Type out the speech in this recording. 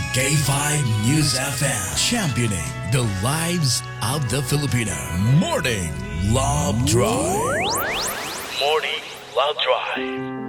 K5 News FM, championing the lives of the Filipino. Morning Love Drive. Morning Love Drive.